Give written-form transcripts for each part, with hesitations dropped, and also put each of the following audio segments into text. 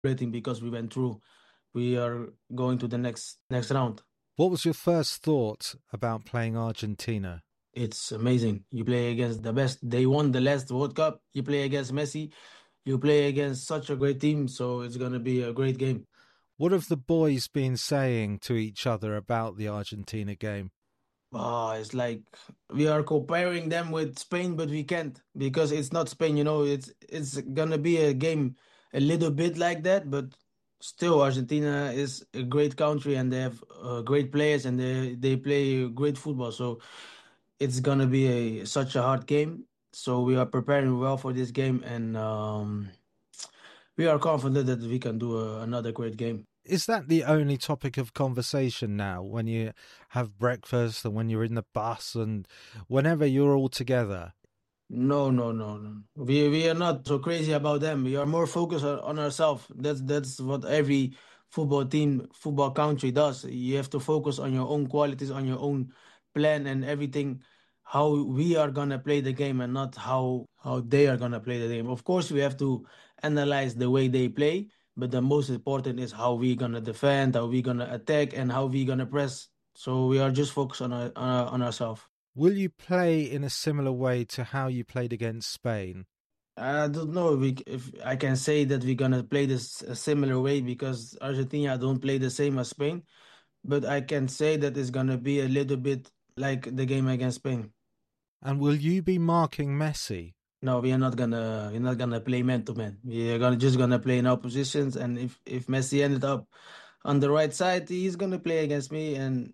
celebrating because we went through. We are going to the next round. What was your first thought about playing Argentina? It's amazing. You play against the best. They won the last World Cup. You play against Messi. You play against such a great team, so it's gonna be a great game. What have the boys been saying to each other about the Argentina game? It's like we are comparing them with Spain, but we can't because it's not Spain. It's gonna be a game a little bit like that, but still, Argentina is a great country and they have great players and they play great football. So it's gonna be a such a hard game. So we are preparing well for this game, and we are confident that we can do another great game. Is that the only topic of conversation now when you have breakfast and when you're in the bus and whenever you're all together? No, no, no, no. We are not so crazy about them. We are more focused on ourselves. That's what every football team, football country does. You have to focus on your own qualities, on your own plan and everything, how we are gonna play the game and not how they are gonna play the game. Of course, we have to analyze the way they play, but the most important is how we gonna defend, how we gonna attack, and how we gonna press. So we are just focused on ourselves. Will you play in a similar way to how you played against Spain? I don't know if I can say that we're gonna play this a similar way because Argentina don't play the same as Spain, but I can say that it's gonna be a little bit like the game against Spain. And will you be marking Messi? No, we're not gonna play man to man. We are gonna just gonna play in our positions, and if Messi ended up on the right side, he's gonna play against me, and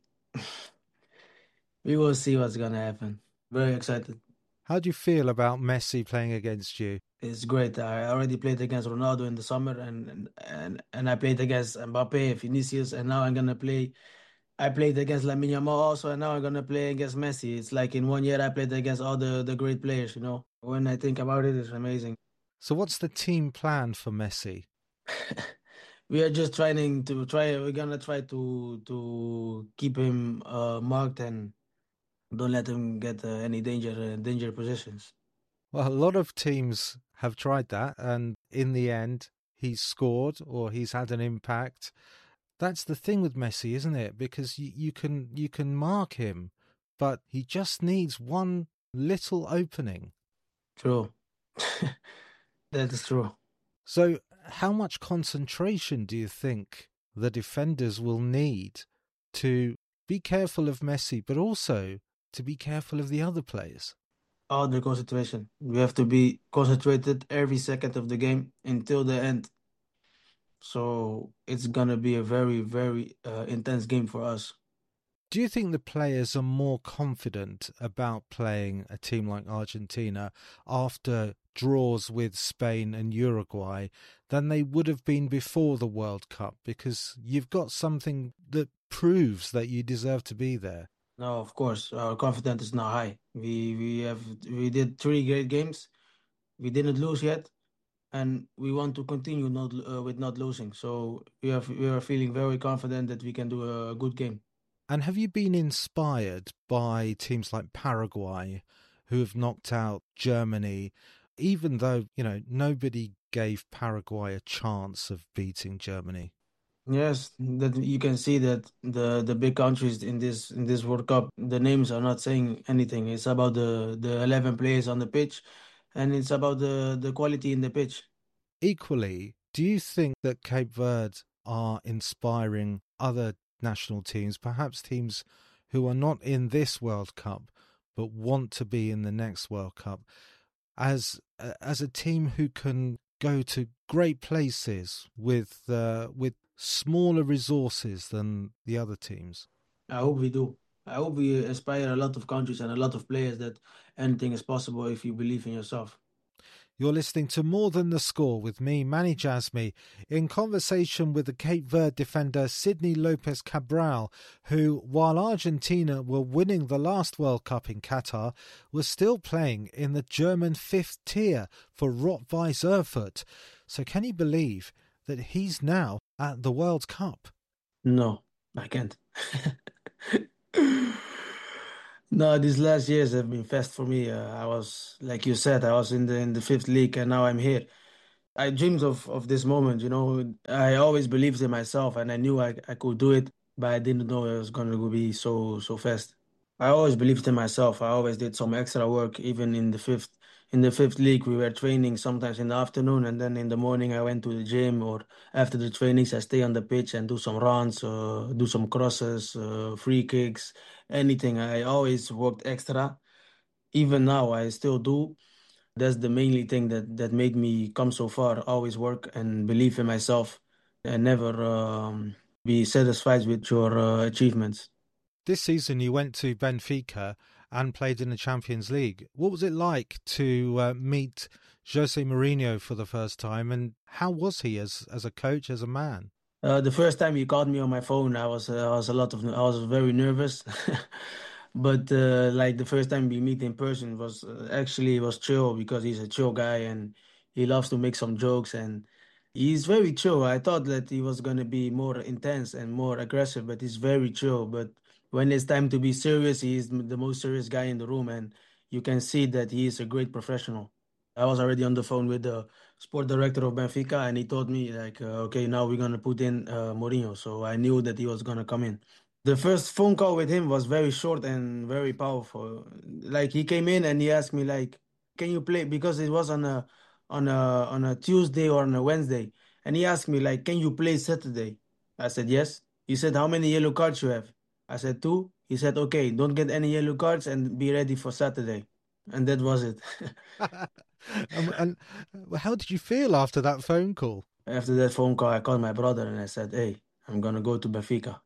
we will see what's gonna happen. Very excited. How do you feel about Messi playing against you? It's great. I already played against Ronaldo in the summer, and I played against Mbappe, Vinicius, and now I'm gonna play. I played against Lamine Yamal also, and now I'm gonna play against Messi. It's like in 1 year I played against all the great players. When I think about it, it's amazing. So what's the team plan for Messi? We are just trying to try. We're gonna try to keep him marked and don't let him get any danger positions. Well, a lot of teams have tried that, and in the end, he's scored or he's had an impact. That's the thing with Messi, isn't it? Because you can mark him, but he just needs one little opening. True. That is true. So, how much concentration do you think the defenders will need to be careful of Messi, but also to be careful of the other players? All the concentration. We have to be concentrated every second of the game until the end. So it's gonna be a very, very intense game for us. Do you think the players are more confident about playing a team like Argentina after draws with Spain and Uruguay than they would have been before the World Cup? Because you've got something that proves that you deserve to be there. No, of course, our confidence is not high. We did three great games. We didn't lose yet, and we want to continue not with not losing. So we are feeling very confident that we can do a good game. And have you been inspired by teams like Paraguay who have knocked out Germany, even though, nobody gave Paraguay a chance of beating Germany? Yes, that you can see that the big countries in this World Cup, the names are not saying anything. It's about the 11 players on the pitch, and it's about the quality in the pitch. Equally, do you think that Cape Verde are inspiring other national teams, perhaps teams who are not in this World Cup but want to be in the next World Cup, as a team who can go to great places with smaller resources than the other teams? I hope we do. I hope we inspire a lot of countries and a lot of players that anything is possible if you believe in yourself. You're listening to More Than the Score with me, Manny Jasmy, in conversation with the Cape Verde defender Sidney Lopez Cabral, who, while Argentina were winning the last World Cup in Qatar, was still playing in the German fifth tier for Rot-Weiss Erfurt. So can you believe that he's now at the World Cup? No, I can't. No, these last years have been fast for me. I was, like you said, I was in the fifth league, and now I'm here. I dreamed of this moment, you know. I always believed in myself and I knew I could do it, but I didn't know it was going to be so fast. I always believed in myself. I always did some extra work, even in the fifth league. We were training sometimes in the afternoon, and then in the morning I went to the gym, or after the trainings I stay on the pitch and do some runs, do some crosses, free kicks, anything. I always worked extra. Even now I still do. That's the mainly thing that made me come so far. Always work and believe in myself, and never be satisfied with your achievements. This season, you went to Benfica and played in the Champions League. What was it like to meet Jose Mourinho for the first time, and how was he as a coach, as a man? The first time he called me on my phone, I was very nervous. But like the first time we meet in person was actually it was chill because he's a chill guy and he loves to make some jokes and he's very chill. I thought that he was gonna be more intense and more aggressive, but he's very chill. But when it's time to be serious, he's the most serious guy in the room, and you can see that he is a great professional. I was already on the phone with the sport director of Benfica, and he told me like, okay, now we're gonna put in Mourinho. So I knew that he was gonna come in. The first phone call with him was very short and very powerful. Like he came in and he asked me like, "Can you play?" Because it was on a Tuesday or on a Wednesday, and he asked me like, "Can you play Saturday?" I said yes. He said, "How many yellow cards you have?" I said two. He said, "Okay, don't get any yellow cards and be ready for Saturday." And that was it. And how did you feel after that phone call? After that phone call, I called my brother and I said, "Hey, I'm gonna go to Benfica."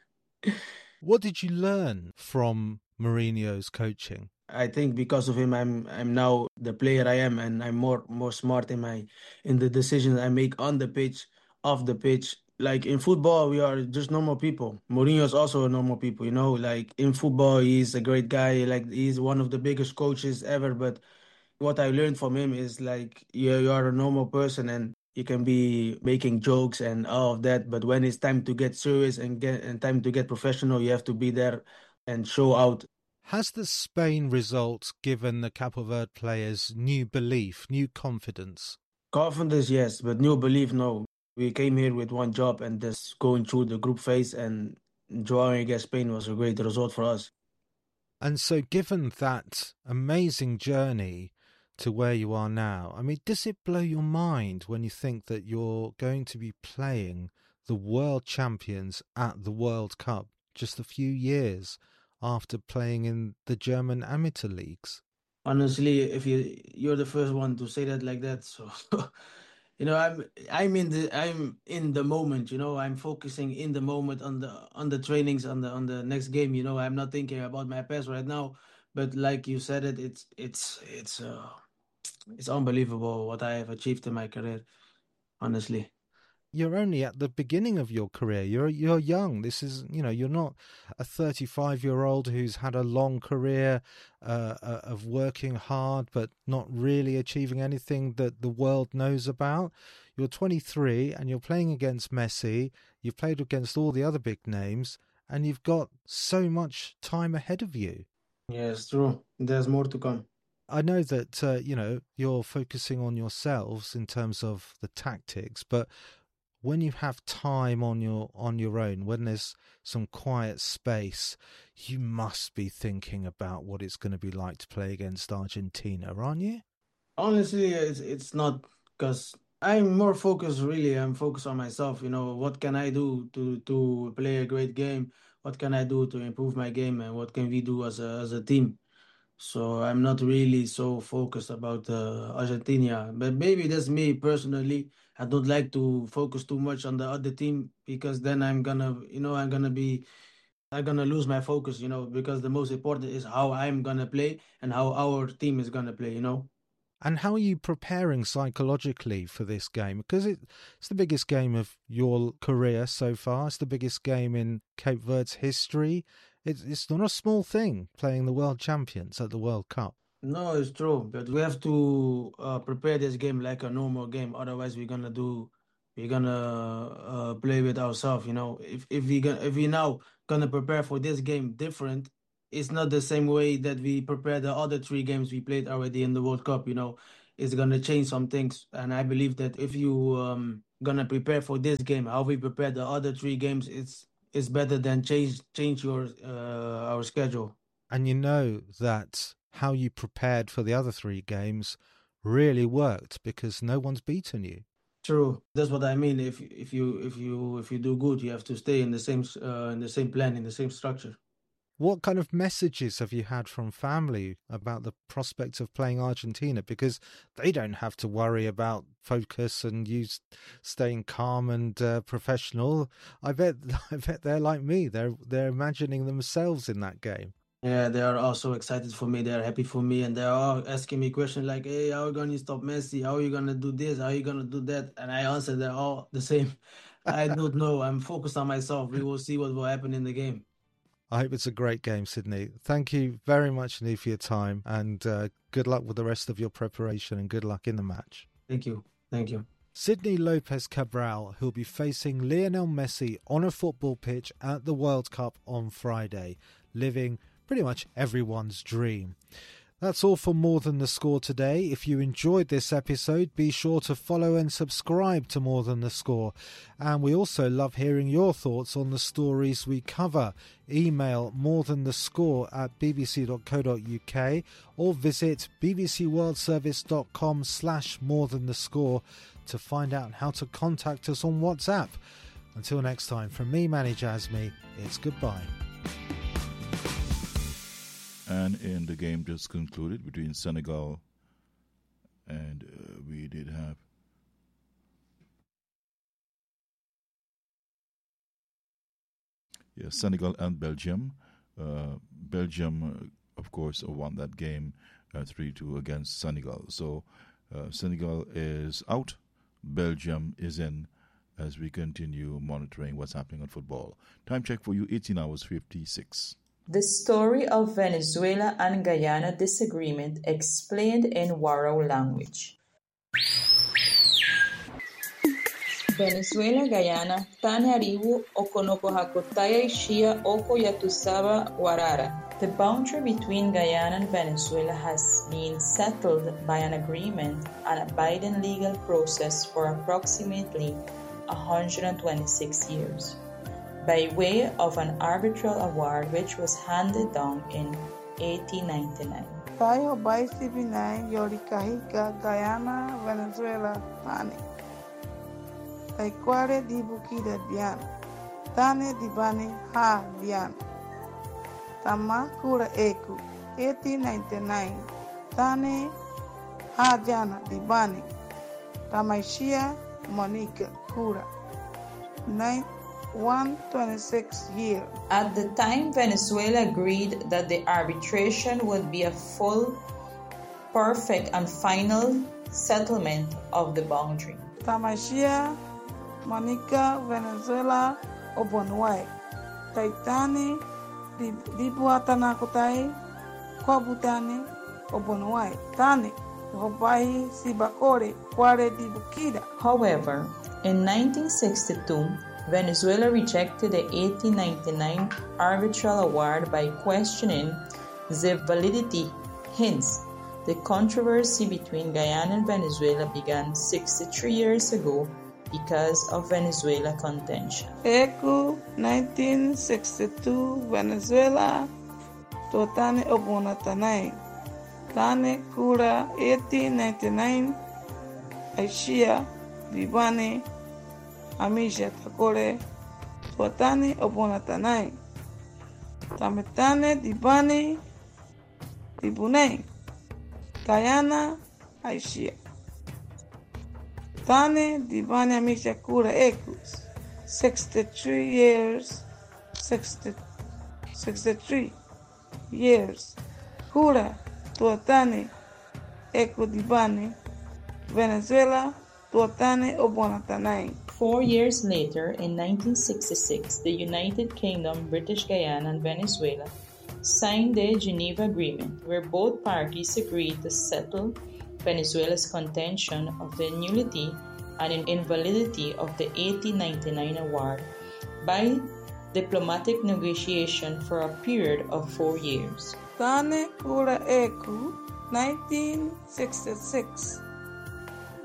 What did you learn from Mourinho's coaching? I think because of him, I'm now the player I am, and I'm more smart in my in the decisions I make on the pitch, off the pitch. Like in football, we are just normal people. Mourinho is also a normal people, you know. Like in football, he's a great guy. Like he's one of the biggest coaches ever. But what I learned from him is like you are a normal person and you can be making jokes and all of that. But when it's time to get serious and time to get professional, you have to be there and show out. Has the Spain result given the Capo Verde players new belief, new confidence? Confidence, yes, but new belief, no. We came here with one job and just going through the group phase and drawing against Spain was a great result for us. And so, given that amazing journey to where you are now, I mean, does it blow your mind when you think that you're going to be playing the world champions at the World Cup just a few years after playing in the German amateur leagues? Honestly, if you're the first one to say that like that, so you know, I'm in the moment, you know, I'm focusing in the moment on the trainings on the next game, you know, I'm not thinking about my past right now. But like you said it, it's unbelievable what I have achieved in my career, honestly. You're only at the beginning of your career. You're young. This is, you're not a 35-year-old who's had a long career of working hard but not really achieving anything that the world knows about. You're 23 and you're playing against Messi. You've played against all the other big names, and you've got so much time ahead of you. Yes, true. There's more to come. I know that you're focusing on yourselves in terms of the tactics, but when you have time on your own, when there's some quiet space, you must be thinking about what it's going to be like to play against Argentina, aren't you? Honestly, it's not because I'm more focused. Really, I'm focused on myself. You know, what can I do to play a great game? What can I do to improve my game, and what can we do as a team? So I'm not really so focused about Argentina. But maybe that's me personally. I don't like to focus too much on the other team because then I'm gonna lose my focus. You know, because the most important is how I'm gonna play and how our team is gonna play. You know. And how are you preparing psychologically for this game? Because it's the biggest game of your career so far. It's the biggest game in Cape Verde's history. It's not a small thing playing the world champions at the World Cup. No, it's true, but we have to prepare this game like a normal game. Otherwise, we're gonna play with ourselves. You know, if we now gonna prepare for this game different, it's not the same way that we prepare the other three games we played already in the World Cup. You know, it's gonna change some things. And I believe that if you gonna prepare for this game, how we prepare the other 3 games, it's better than change your our schedule. And you know that how you prepared for the other 3 games really worked because no one's beaten you. True, that's what I mean. If you do good, you have to stay in the same plan, in the same structure. What kind of messages have you had from family about the prospect of playing Argentina? Because they don't have to worry about focus and you staying calm and professional. I bet they're like me. They're imagining themselves in that game. Yeah, they are also excited for me. They are happy for me, and they are all asking me questions like, "Hey, how are you gonna stop Messi? How are you gonna do this? How are you gonna do that?" And I answer, they're all the same. I don't know. I'm focused on myself. We will see what will happen in the game. I hope it's a great game, Sydney. Thank you very much, Nii, for your time, and good luck with the rest of your preparation and good luck in the match. Thank you. Thank you. Sydney Lopez Cabral, who'll be facing Lionel Messi on a football pitch at the World Cup on Friday, living pretty much everyone's dream. That's all for More Than The Score today. If you enjoyed this episode, be sure to follow and subscribe to More Than The Score. And we also love hearing your thoughts on the stories we cover. Email morethanthescore@bbc.co.uk or visit bbcworldservice.com/morethanthescore to find out how to contact us on WhatsApp. Until next time, from me, Manny Jasmi, it's goodbye. And in the game just concluded between Senegal and we did have Senegal and Belgium. Belgium, of course, won that game 3-2 against Senegal. So Senegal is out, Belgium is in, as we continue monitoring what's happening on football. Time check for you, 18 hours 56. The story of Venezuela and Guyana disagreement explained in Warao language. Venezuela, Guyana, tane aribu okonoko hakotaya ishia oko yatusaba warara. The boundary between Guyana and Venezuela has been settled by an agreement and a binding legal process for approximately 126 years. By way of an arbitral award which was handed down in 1899. Tayo by CB9 Yorikahika, Guyana, Venezuela, Tane. Taikware di Bukida Dian. Tane di Bani Ha Dian. Tama Kura Eku, 1899. Tane Ha Jana di Bani. Tamaishia Monica Kura. 126 years. At the time, Venezuela agreed that the arbitration would be a full, perfect, and final settlement of the boundary. Tamashia, Monica, Venezuela, Obonwai. Taitani, Dibuatanakotai, Kwabutani, Obonwai. Tani, Hobai, Sibakore, Kware Dibukida. However, in 1962, Venezuela rejected the 1899 arbitral award by questioning the validity. Hence, the controversy between Guyana and Venezuela began 63 years ago because of Venezuela contention. Eku 1962 Venezuela Totane Obonatanai Tane Kura 1899 Aishia Vivane Amisha Takore Totane Obonatanai Tametane Dibane Dibune Guyana Aishia Tane Dibane Amisha Kura Ekus 63 years 63 years Kura Tuatane Eku Dibane Venezuela Tuatane Obonatanai. 4 years later, in 1966, the United Kingdom, British Guyana, and Venezuela signed the Geneva Agreement, where both parties agreed to settle Venezuela's contention of the nullity and invalidity of the 1899 award by diplomatic negotiation for a period of 4 years. Tane Kura Eku, 1966.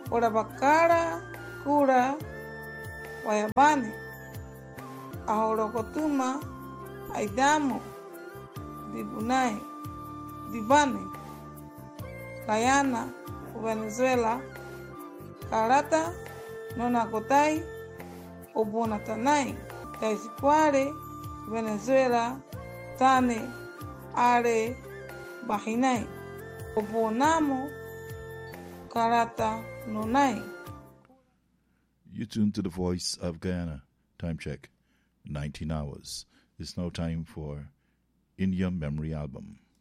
ora bakara kura wayabane ahorokotuma aidamo dibunai dibane Guyana Venezuela karata nonakotai obonatanai taisikware Venezuela tane are bahinai obonamo karata nonai. You tune to the Voice of Guyana. Time check, 19 hours. It's now time for Indian Memory Album.